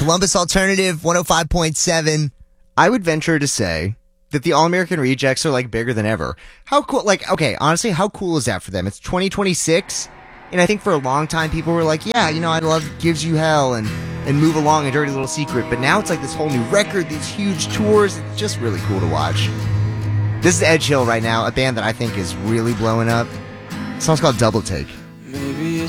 Columbus Alternative 105.7. I would venture to say that the All-American Rejects are like bigger than ever. How cool, like, okay, honestly, how cool is that for them? It's 2026, and I think for a long time people were like, yeah, I love Gives You Hell and Move Along, A Dirty Little Secret, but now it's like this whole new record, these huge tours. It's just really cool to watch. This is Edge Hill right now, a band that I think is really blowing up. The song's called Double Take.